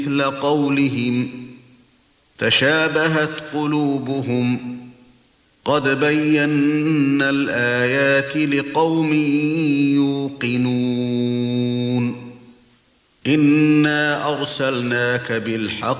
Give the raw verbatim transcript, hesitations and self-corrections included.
مثل قولهم تشابهت قلوبهم قد بينا الآيات لقوم يوقنون إنا أرسلناك بالحق